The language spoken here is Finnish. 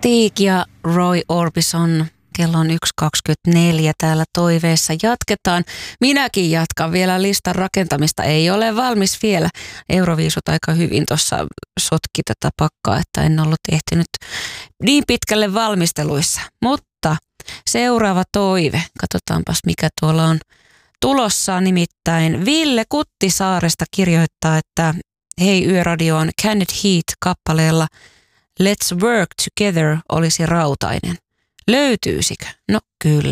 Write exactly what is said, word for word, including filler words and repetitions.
Stig ja Roy Orbison. Kello on yksi kaksikymmentäneljä täällä toiveessa. Jatketaan. Minäkin jatkan vielä listan rakentamista. Ei ole valmis vielä. Euroviisut aika hyvin tuossa sotki tätä pakkaa, että en ollut ehtinyt niin pitkälle valmisteluissa. Mutta seuraava toive. Katsotaanpas mikä tuolla on tulossa. Nimittäin Ville Kuttisaaresta kirjoittaa, että hei Yöradioon Candid Heat-kappaleella Let's Work Together olisi rautainen. Löytyisikö? No kyllä.